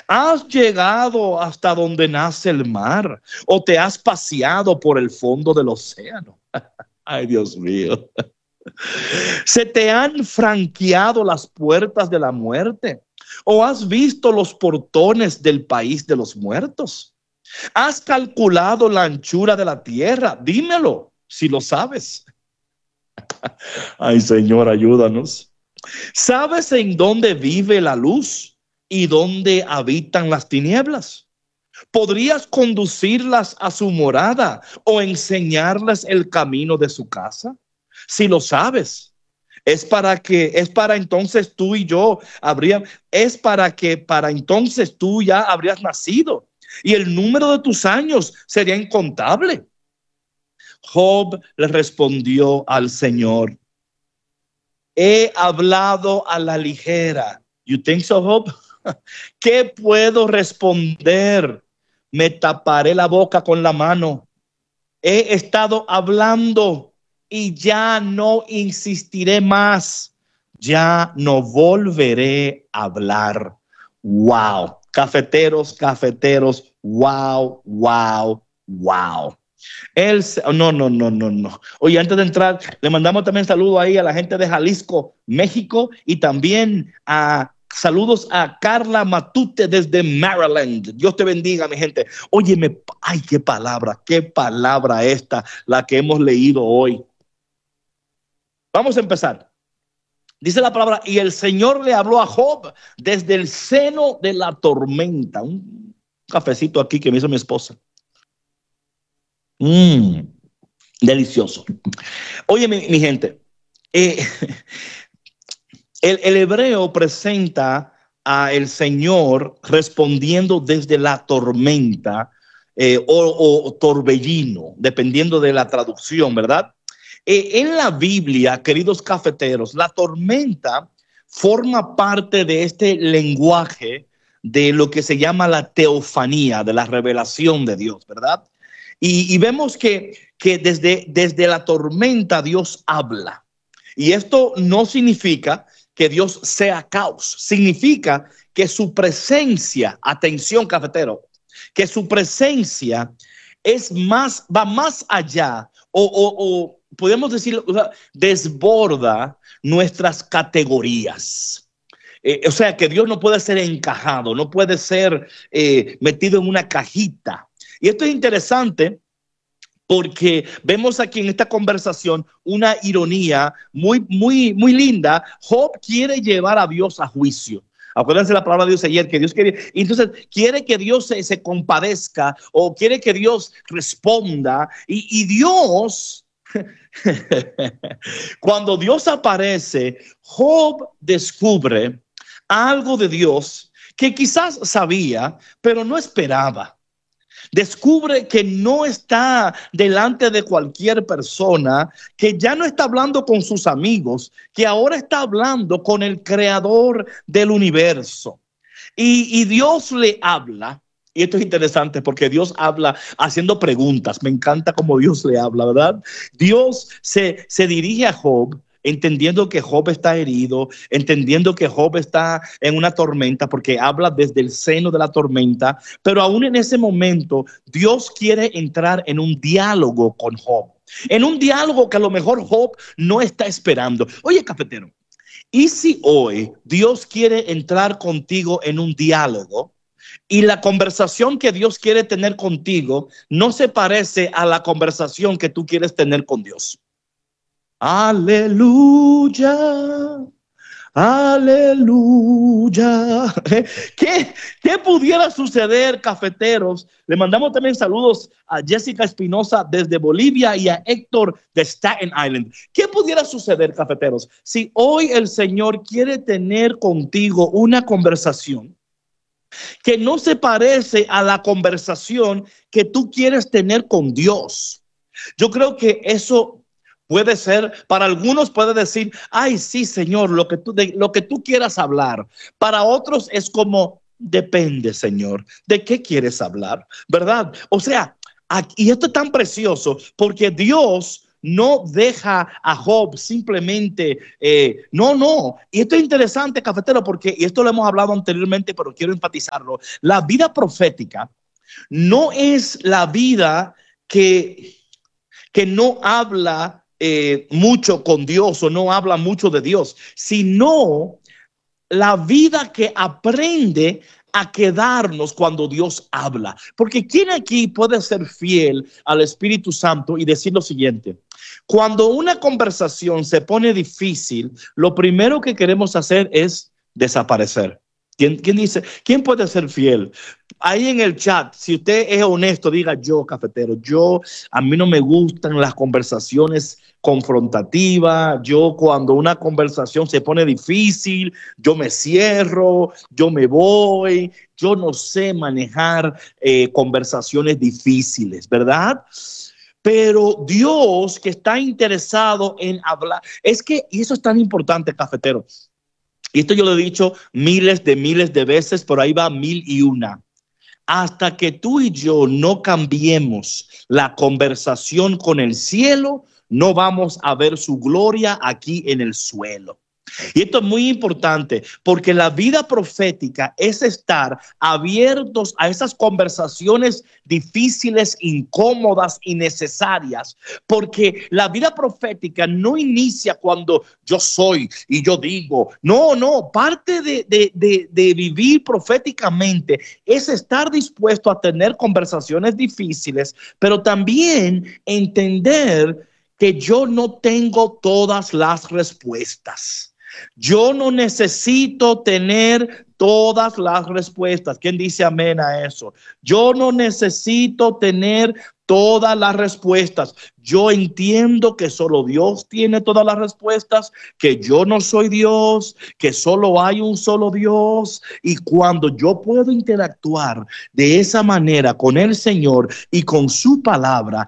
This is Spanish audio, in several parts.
¿Has llegado hasta donde nace el mar? ¿O te has paseado por el fondo del océano? Ay, Dios mío. ¿Se te han franqueado las puertas de la muerte? ¿O has visto los portones del país de los muertos? ¿Has calculado la anchura de la tierra? Dímelo, si lo sabes. Ay, Señor, ayúdanos. ¿Sabes en dónde vive la luz y dónde habitan las tinieblas? ¿Podrías conducirlas a su morada o enseñarles el camino de su casa? Si lo sabes, es para entonces tú y yo para entonces tú ya habrías nacido y el número de tus años sería incontable. Job le respondió al Señor: he hablado a la ligera. You think so, Job? ¿Qué puedo responder? Me taparé la boca con la mano. He estado hablando y ya no insistiré más. Ya no volveré a hablar. Wow. Cafeteros, cafeteros. Wow, wow, wow. No. Oye, antes de entrar, le mandamos también saludos ahí a la gente de Jalisco, México, y también saludos a Carla Matute desde Maryland. Dios te bendiga, mi gente. Óyeme, ay, qué palabra esta, la que hemos leído hoy. Vamos a empezar. Dice la palabra, y el Señor le habló a Job desde el seno de la tormenta. Un cafecito aquí que me hizo mi esposa. Delicioso. Oye, mi gente, el hebreo presenta a el Señor respondiendo desde la tormenta o torbellino, dependiendo de la traducción, ¿verdad? En la Biblia, queridos cafeteros, la tormenta forma parte de este lenguaje de lo que se llama la teofanía, de la revelación de Dios, ¿verdad? Y vemos que desde la tormenta Dios habla. Y esto no significa que Dios sea caos. Significa que su presencia, atención cafetero, que su presencia va más allá o podemos decir, desborda nuestras categorías. O sea, que Dios no puede ser encajado, no puede ser metido en una cajita. Y esto es interesante porque vemos aquí en esta conversación una ironía muy linda. Job quiere llevar a Dios a juicio. Acuérdense la palabra de Dios ayer, que Dios quiere, entonces quiere que Dios se compadezca o quiere que Dios responda. Y Dios, cuando Dios aparece, Job descubre algo de Dios que quizás sabía, pero no esperaba. Descubre que no está delante de cualquier persona, que ya no está hablando con sus amigos, que ahora está hablando con el creador del universo. Y Dios le habla, y esto es interesante porque Dios habla haciendo preguntas. Me encanta cómo Dios le habla, ¿verdad? Dios se dirige a Job, entendiendo que Job está herido, entendiendo que Job está en una tormenta, porque habla desde el seno de la tormenta, pero aún en ese momento Dios quiere entrar en un diálogo con Job, en un diálogo que a lo mejor Job no está esperando. Oye, cafetero, ¿y si hoy Dios quiere entrar contigo en un diálogo y la conversación que Dios quiere tener contigo no se parece a la conversación que tú quieres tener con Dios? Aleluya, aleluya. ¿Qué pudiera suceder, cafeteros? Le mandamos también saludos a Jessica Espinosa desde Bolivia y a Héctor de Staten Island. ¿Qué pudiera suceder, cafeteros, si hoy el Señor quiere tener contigo una conversación que no se parece a la conversación que tú quieres tener con Dios? Yo creo que eso puede ser, para algunos puede decir, ay, sí, Señor, lo que tú quieras hablar. Para otros es como, depende, Señor, ¿de qué quieres hablar? ¿Verdad? O sea, y esto es tan precioso porque Dios no deja a Job simplemente, no. Y esto es interesante, cafetero, porque, y esto lo hemos hablado anteriormente, pero quiero enfatizarlo. La vida profética no es la vida que no habla mucho con Dios o no habla mucho de Dios, sino la vida que aprende a quedarnos cuando Dios habla. Porque ¿quién aquí puede ser fiel al Espíritu Santo y decir lo siguiente? Cuando una conversación se pone difícil, lo primero que queremos hacer es desaparecer. ¿Quién dice? ¿Quién puede ser fiel? Ahí en el chat, si usted es honesto, diga: yo, cafetero, a mí no me gustan las conversaciones confrontativas. Yo, cuando una conversación se pone difícil, yo me cierro, yo me voy. Yo no sé manejar conversaciones difíciles, ¿verdad? Pero Dios, que está interesado en hablar, y eso es tan importante, cafetero. Y esto yo lo he dicho miles de veces, pero ahí va 1001. Hasta que tú y yo no cambiemos la conversación con el cielo, no vamos a ver su gloria aquí en el suelo. Y esto es muy importante, porque la vida profética es estar abiertos a esas conversaciones difíciles, incómodas y necesarias, porque la vida profética no inicia cuando yo soy y yo digo. No, parte de vivir proféticamente es estar dispuesto a tener conversaciones difíciles, pero también entender que yo no tengo todas las respuestas. Yo no necesito tener todas las respuestas. ¿Quién dice amén a eso? Yo no necesito tener todas las respuestas. Yo entiendo que solo Dios tiene todas las respuestas, que yo no soy Dios, que solo hay un solo Dios. Y cuando yo puedo interactuar de esa manera con el Señor y con su palabra,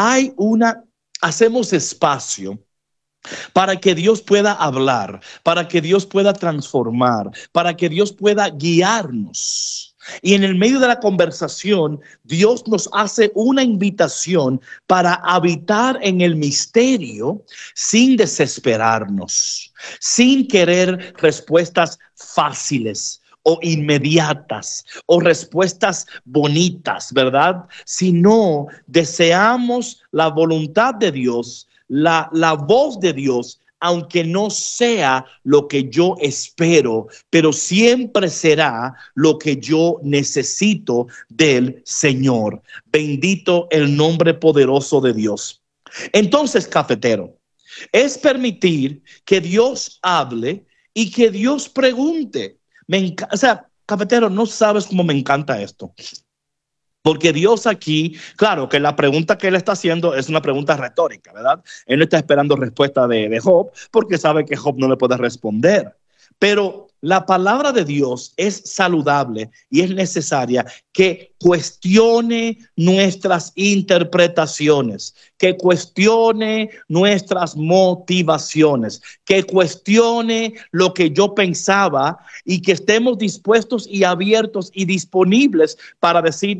hacemos espacio para que Dios pueda hablar, para que Dios pueda transformar, para que Dios pueda guiarnos. Y en el medio de la conversación, Dios nos hace una invitación para habitar en el misterio sin desesperarnos, sin querer respuestas fáciles o inmediatas o respuestas bonitas, ¿verdad? Sino deseamos la voluntad de Dios, la voz de Dios, aunque no sea lo que yo espero, pero siempre será lo que yo necesito del Señor. Bendito el nombre poderoso de Dios. Entonces, cafetero, es permitir que Dios hable y que Dios pregunte. O sea, cafetero, no sabes cómo me encanta esto. Porque Dios aquí, claro que la pregunta que él está haciendo es una pregunta retórica, ¿verdad? Él no está esperando respuesta de Job, porque sabe que Job no le puede responder. Pero la palabra de Dios es saludable y es necesaria que cuestione nuestras interpretaciones, que cuestione nuestras motivaciones, que cuestione lo que yo pensaba y que estemos dispuestos y abiertos y disponibles para decir: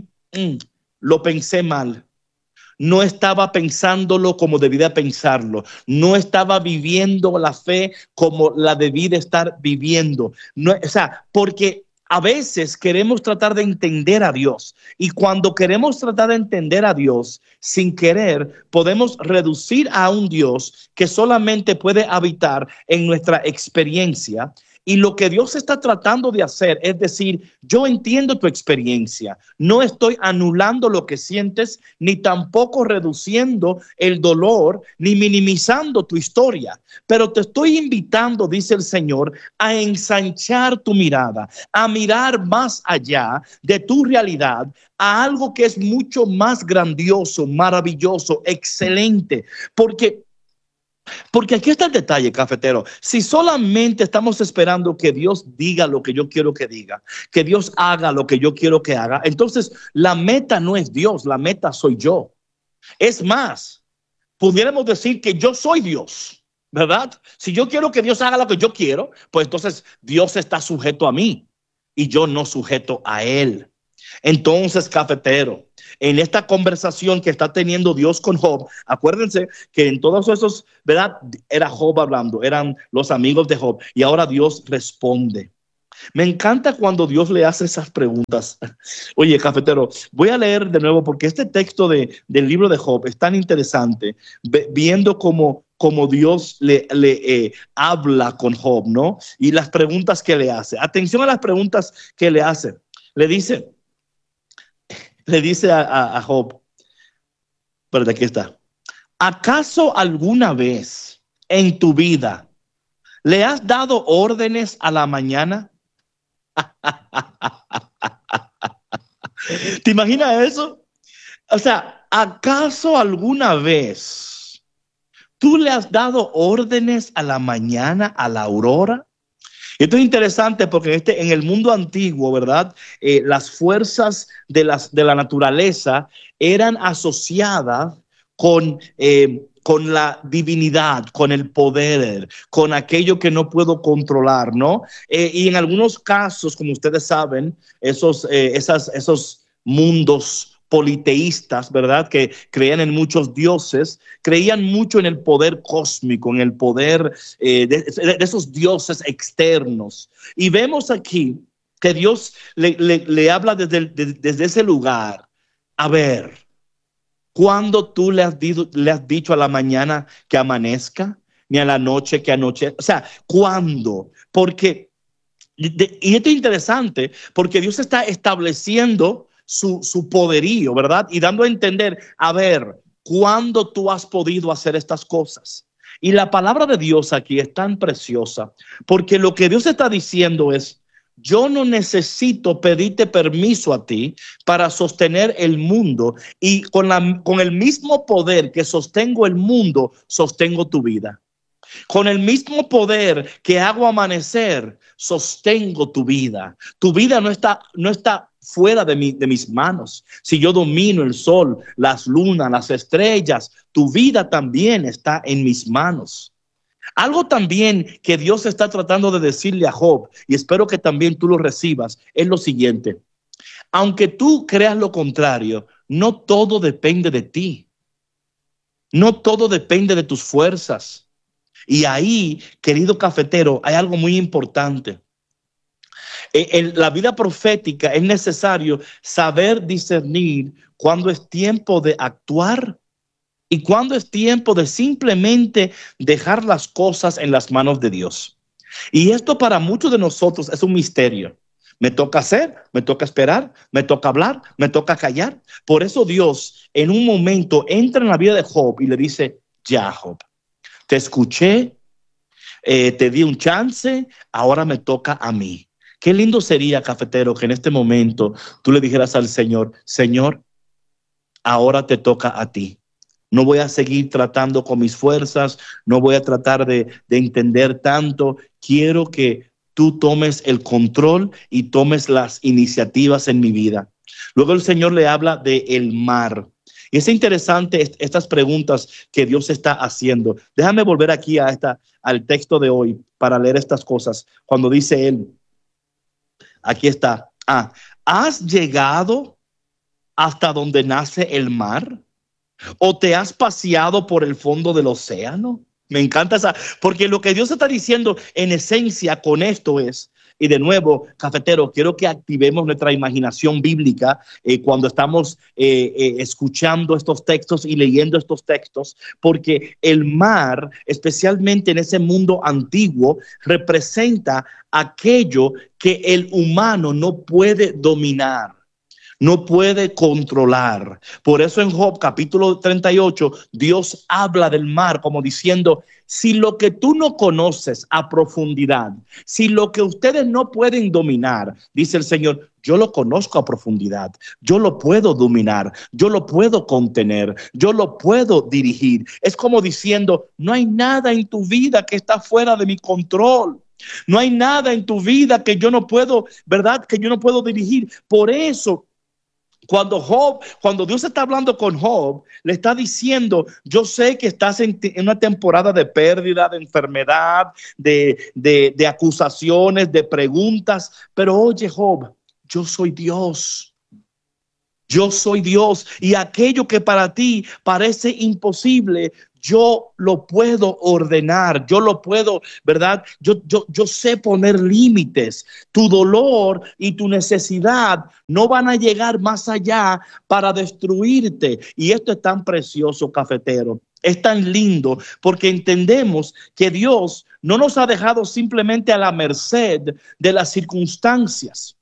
lo pensé mal. No estaba pensándolo como debía pensarlo. No estaba viviendo la fe como la debí de estar viviendo. No, o sea, porque a veces queremos tratar de entender a Dios, y cuando queremos tratar de entender a Dios sin querer, podemos reducir a un Dios que solamente puede habitar en nuestra experiencia. Y lo que Dios está tratando de hacer es decir: yo entiendo tu experiencia, no estoy anulando lo que sientes, ni tampoco reduciendo el dolor, ni minimizando tu historia, pero te estoy invitando, dice el Señor, a ensanchar tu mirada, a mirar más allá de tu realidad, a algo que es mucho más grandioso, maravilloso, excelente, porque aquí está el detalle, cafetero. Si solamente estamos esperando que Dios diga lo que yo quiero que diga, que Dios haga lo que yo quiero que haga, entonces la meta no es Dios, la meta soy yo. Es más, pudiéramos decir que yo soy Dios, ¿verdad? Si yo quiero que Dios haga lo que yo quiero, pues entonces Dios está sujeto a mí y yo no sujeto a Él. Entonces, cafetero, en esta conversación que está teniendo Dios con Job, acuérdense que en todos esos, ¿verdad? Era Job hablando, eran los amigos de Job, y ahora Dios responde. Me encanta cuando Dios le hace esas preguntas. Oye, cafetero, voy a leer de nuevo porque este texto del libro de Job es tan interesante, viendo cómo Dios le habla con Job, ¿no? Y las preguntas que le hace. Atención a las preguntas que le hace. Le dice a Job, pero aquí está. ¿Acaso alguna vez en tu vida le has dado órdenes a la mañana? ¿Te imaginas eso? O sea, ¿acaso alguna vez tú le has dado órdenes a la mañana, a la aurora? Esto es interesante porque en el mundo antiguo, ¿verdad? Las fuerzas de la naturaleza eran asociadas con la divinidad, con el poder, con aquello que no puedo controlar, ¿no? Y en algunos casos, como ustedes saben, esos mundos politeístas, ¿verdad? Que creían en muchos dioses, creían mucho en el poder cósmico, en el poder de esos dioses externos. Y vemos aquí que Dios le habla desde ese lugar. A ver, ¿cuándo tú le has dicho a la mañana que amanezca? Ni a la noche que anoche. O sea, ¿cuándo? Porque, y esto es interesante, porque Dios está estableciendo su poderío, ¿verdad? Y dando a entender, a ver, ¿cuándo tú has podido hacer estas cosas? Y la palabra de Dios aquí es tan preciosa, porque lo que Dios está diciendo es, yo no necesito pedirte permiso a ti para sostener el mundo, y con el mismo poder que sostengo el mundo, sostengo tu vida. Con el mismo poder que hago amanecer, sostengo tu vida. Tu vida no está fuera de mis manos. Si yo domino el sol, las lunas, las estrellas, tu vida también está en mis manos. Algo también que Dios está tratando de decirle a Job, y espero que también tú lo recibas, es lo siguiente. Aunque tú creas lo contrario, no todo depende de ti. No todo depende de tus fuerzas. Y ahí, querido cafetero, hay algo muy importante. En la vida profética es necesario saber discernir cuándo es tiempo de actuar y cuándo es tiempo de simplemente dejar las cosas en las manos de Dios. Y esto para muchos de nosotros es un misterio. Me toca hacer, me toca esperar, me toca hablar, me toca callar. Por eso Dios en un momento entra en la vida de Job y le dice, ya Job, te escuché, te di un chance, ahora me toca a mí. Qué lindo sería, cafetero, que en este momento tú le dijeras al Señor, Señor, ahora te toca a ti. No voy a seguir tratando con mis fuerzas, no voy a tratar de entender tanto. Quiero que tú tomes el control y tomes las iniciativas en mi vida. Luego el Señor le habla del mar. Y es interesante estas preguntas que Dios está haciendo. Déjame volver aquí al texto de hoy para leer estas cosas. Cuando dice él, aquí está, ¿has llegado hasta donde nace el mar? ¿O te has paseado por el fondo del océano? Me encanta porque lo que Dios está diciendo en esencia con esto es, y de nuevo, cafetero, quiero que activemos nuestra imaginación bíblica cuando estamos escuchando estos textos y leyendo estos textos, porque el mar, especialmente en ese mundo antiguo, representa aquello que el humano no puede dominar. No puede controlar. Por eso en Job capítulo 38, Dios habla del mar como diciendo, si lo que tú no conoces a profundidad, si lo que ustedes no pueden dominar, dice el Señor, yo lo conozco a profundidad, yo lo puedo dominar, yo lo puedo contener, yo lo puedo dirigir. Es como diciendo, no hay nada en tu vida que está fuera de mi control. No hay nada en tu vida que yo no puedo, ¿verdad? Que yo no puedo dirigir. Por eso, cuando Dios está hablando con Job, le está diciendo, yo sé que estás en una temporada de pérdida, de enfermedad, de acusaciones, de preguntas, pero oye Job, yo soy Dios. Yo soy Dios y aquello que para ti parece imposible, yo lo puedo ordenar, yo lo puedo, ¿verdad? Yo sé poner límites. Tu dolor y tu necesidad no van a llegar más allá para destruirte. Y esto es tan precioso, cafetero. Es tan lindo porque entendemos que Dios no nos ha dejado simplemente a la merced de las circunstancias.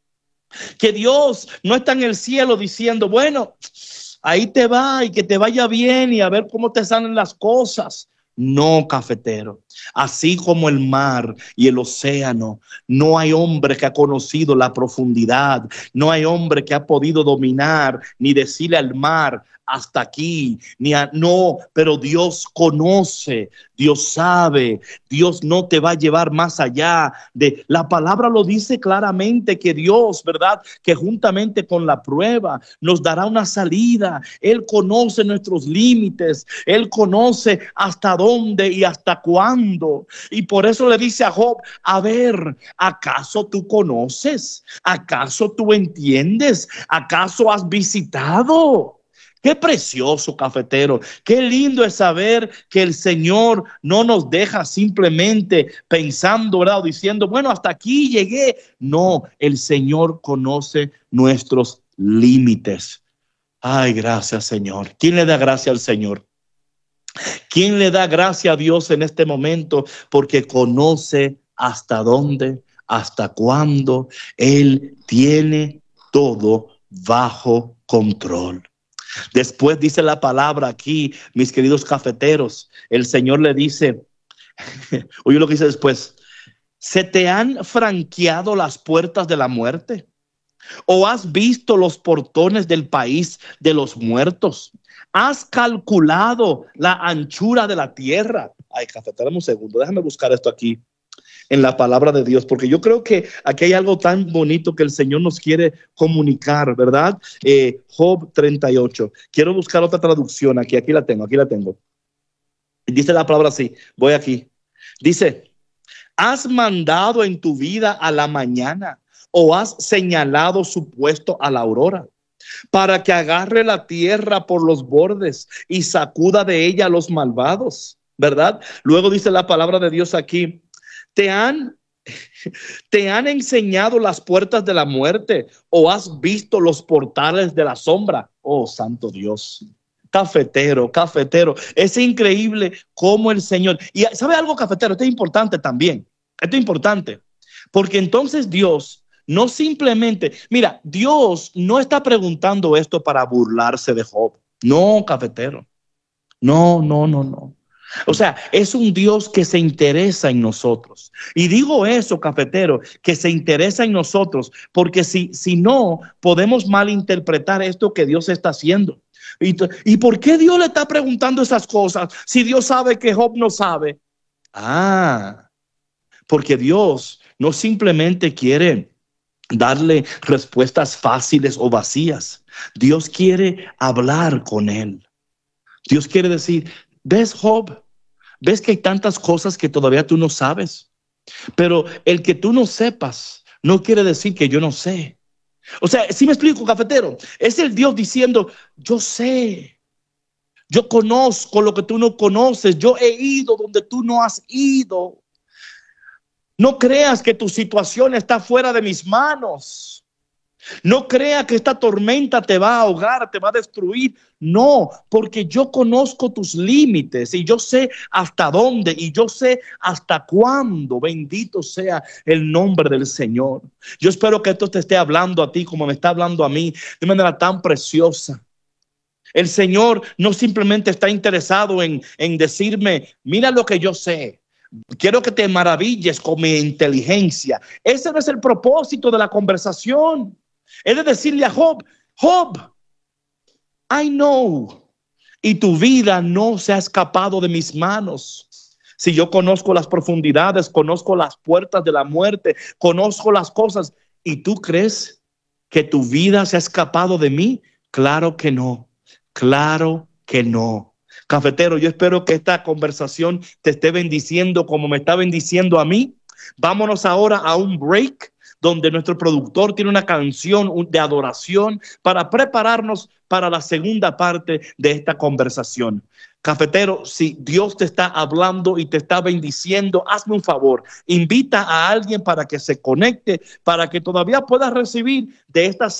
Que Dios no está en el cielo diciendo, bueno, ahí te va y que te vaya bien y a ver cómo te salen las cosas. No, cafetero. Así como el mar y el océano, no hay hombre que ha conocido la profundidad, no hay hombre que ha podido dominar ni decirle al mar hasta aquí, no, pero Dios conoce, Dios sabe, Dios no te va a llevar más allá de la palabra. Lo dice claramente que Dios, ¿verdad? Que juntamente con la prueba nos dará una salida. Él conoce nuestros límites, Él conoce hasta dónde y hasta cuándo. Y por eso le dice a Job, a ver, ¿acaso tú conoces? ¿Acaso tú entiendes? ¿Acaso has visitado? Qué precioso, cafetero. Qué lindo es saber que el Señor no nos deja simplemente pensando, ¿verdad? O diciendo, bueno, hasta aquí llegué. No, el Señor conoce nuestros límites. Ay, gracias, Señor. ¿Quién le da gracia al Señor? ¿Quién le da gracia a Dios en este momento? Porque conoce hasta dónde, hasta cuándo. Él tiene todo bajo control. Después dice la palabra aquí, mis queridos cafeteros, el Señor le dice, oye lo que dice después, ¿se te han franqueado las puertas de la muerte? ¿O has visto los portones del país de los muertos? ¿Has calculado la anchura de la tierra? Ay, cafetero, un segundo, déjame buscar esto aquí en la palabra de Dios, porque yo creo que aquí hay algo tan bonito que el Señor nos quiere comunicar, ¿verdad? Job 38. Quiero buscar otra traducción aquí la tengo. Dice la palabra así, voy aquí. Dice, ¿has mandado en tu vida a la mañana o has señalado su puesto a la aurora? Para que agarre la tierra por los bordes y sacuda de ella a los malvados, ¿verdad? Luego dice la palabra de Dios aquí, ¿Te han enseñado las puertas de la muerte o has visto los portales de la sombra? Oh, santo Dios. Cafetero. Es increíble cómo el Señor. Y ¿sabe algo, cafetero? Esto es importante también. Esto es importante. Porque entonces Dios no simplemente, mira, Dios no está preguntando esto para burlarse de Job. No, cafetero. No. O sea, es un Dios que se interesa en nosotros. Y digo eso, cafetero, que se interesa en nosotros, porque si no, podemos malinterpretar esto que Dios está haciendo. ¿Y por qué Dios le está preguntando esas cosas si Dios sabe que Job no sabe? Porque Dios no simplemente quiere darle respuestas fáciles o vacías. Dios quiere hablar con él. Dios quiere decir, ¿ves, Job? ¿Ves que hay tantas cosas que todavía tú no sabes? Pero el que tú no sepas no quiere decir que yo no sé. O sea, ¿sí me explico, cafetero? Es el Dios diciendo, yo sé, yo conozco lo que tú no conoces, yo he ido donde tú no has ido. No creas que tu situación está fuera de mis manos. No crea que esta tormenta te va a ahogar, te va a destruir. No, porque yo conozco tus límites y yo sé hasta dónde y yo sé hasta cuándo. Bendito sea el nombre del Señor. Yo espero que esto te esté hablando a ti como me está hablando a mí de manera tan preciosa. El Señor no simplemente está interesado en decirme, mira lo que yo sé. Quiero que te maravilles con mi inteligencia. Ese no es el propósito de la conversación. Es de decirle a Job, I know, y tu vida no se ha escapado de mis manos. Si yo conozco las profundidades, conozco las puertas de la muerte, conozco las cosas, ¿y tú crees que tu vida se ha escapado de mí? Claro que no, claro que no. Cafetero, yo espero que esta conversación te esté bendiciendo como me está bendiciendo a mí. Vámonos ahora a un break. donde nuestro productor tiene una canción de adoración para prepararnos para la segunda parte de esta conversación. Cafetero, si Dios te está hablando y te está bendiciendo, hazme un favor, invita a alguien para que se conecte, para que todavía puedas recibir de esta